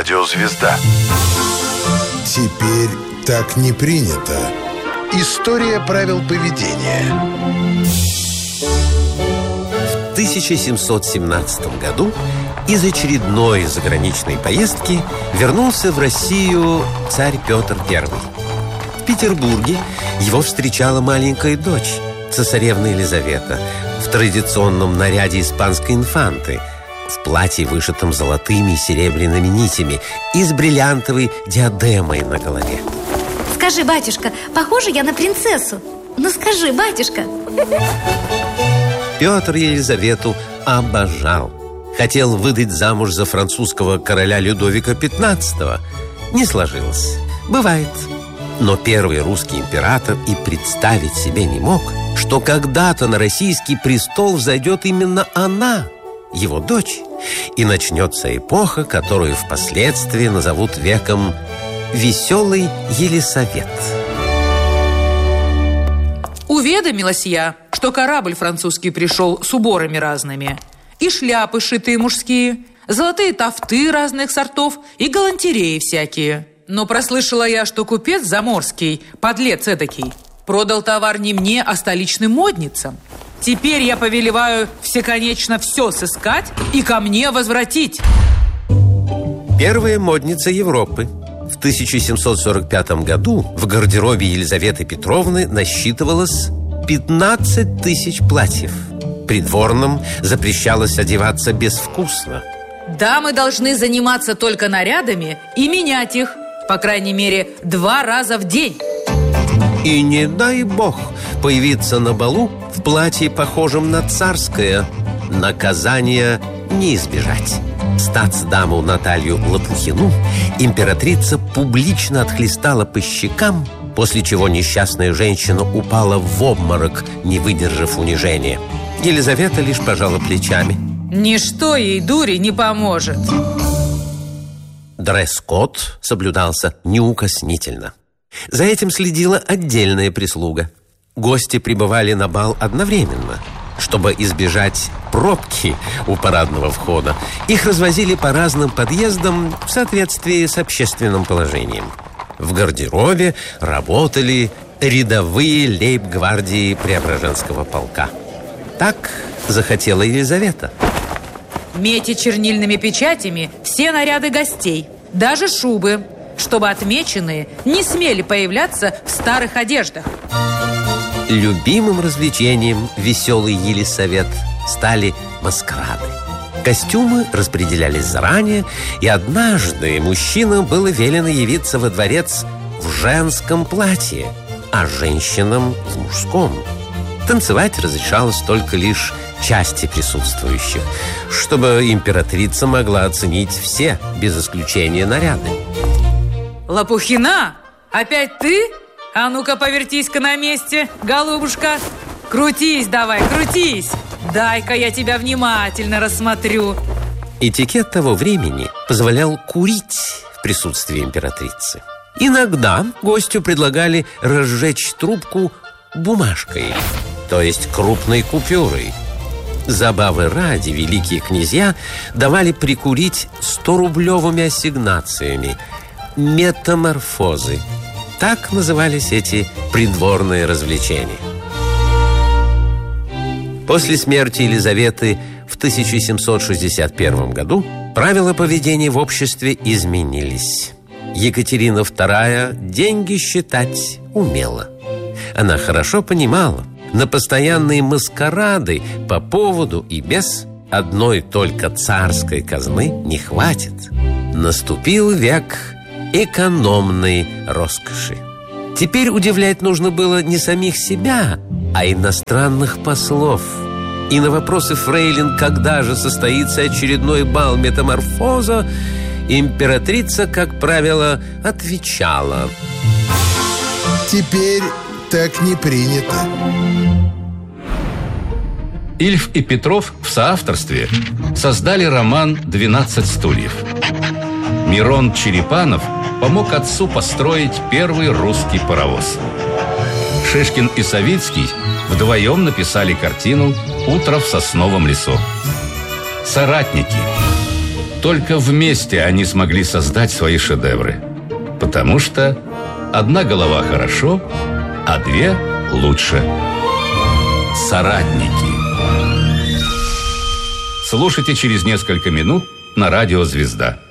Радиозвезда. Теперь так не принято. История правил поведения. В 1717 году из очередной заграничной поездки вернулся в Россию царь Петр I. В Петербурге его встречала маленькая дочь, цесаревна Елизавета, в традиционном наряде испанской инфанты, в платье, вышитом золотыми и серебряными нитями и с бриллиантовой диадемой на голове. Скажи, батюшка, похожа я на принцессу? Ну скажи, батюшка. Петр Елизавету обожал. Хотел выдать замуж за французского короля Людовика XV. Не сложилось. Бывает. Но первый русский император и представить себе не мог, что когда-то на российский престол взойдет именно она, его дочь, и начнется эпоха, которую впоследствии назовут веком «Веселый Елисавет». Уведомилась я, что корабль французский пришел с уборами разными, и шляпы шитые мужские, золотые тафты разных сортов и галантереи всякие. Но прослышала я, что купец заморский, подлец эдакий, продал товар не мне, а столичным модницам. Теперь я повелеваю всеконечно все сыскать и ко мне возвратить. Первая модница Европы. В 1745 году в гардеробе Елизаветы Петровны насчитывалось 15 тысяч платьев. Придворным запрещалось одеваться безвкусно. Дамы должны заниматься только нарядами и менять их, по крайней мере, 2 раза в день. И не дай бог появиться на балу в платье, похожем на царское. Наказания не избежать. Статсдаму Наталью Лопухину императрица публично отхлестала по щекам, после чего несчастная женщина упала в обморок, не выдержав унижения. Елизавета лишь пожала плечами. Ничто ей, дури, не поможет. Дресс-код соблюдался неукоснительно. За этим следила отдельная прислуга. Гости прибывали на бал одновременно. Чтобы избежать пробки у парадного входа, их развозили по разным подъездам в соответствии с общественным положением. В гардеробе работали рядовые лейб-гвардии Преображенского полка. Так захотела Елизавета. Мейте чернильными печатями все наряды гостей, даже шубы, чтобы отмеченные не смели появляться в старых одеждах. Любимым развлечением веселый Елисавет стали маскарады. Костюмы распределялись заранее, и однажды мужчинам было велено явиться во дворец в женском платье, а женщинам в мужском. Танцевать разрешалось только лишь части присутствующих, чтобы императрица могла оценить все, без исключения, наряды. Лопухина, опять ты? А ну-ка, повертись-ка на месте, голубушка. Крутись давай, крутись. Дай-ка я тебя внимательно рассмотрю. Этикет того времени позволял курить в присутствии императрицы. Иногда гостю предлагали разжечь трубку бумажкой, то есть крупной купюрой. Забавы ради великие князья давали прикурить 100-рублевыми ассигнациями. Метаморфозы. Так назывались эти придворные развлечения. После смерти Елизаветы в 1761 году правила поведения в обществе изменились. Екатерина II деньги считать умела. Она хорошо понимала, на постоянные маскарады по поводу и без одной только царской казны не хватит. Наступил век экономной роскоши. Теперь удивлять нужно было не самих себя, а иностранных послов. И на вопросы фрейлин, когда же состоится очередной бал метаморфоза, императрица, как правило, отвечала: теперь так не принято. Ильф и Петров в соавторстве создали роман «12 стульев». Мирон Черепанов помог отцу построить первый русский паровоз. Шишкин и Савицкий вдвоем написали картину «Утро в сосновом лесу». Соратники. Только вместе они смогли создать свои шедевры. Потому что одна голова хорошо, а две лучше. Соратники. Слушайте через несколько минут на радио «Звезда».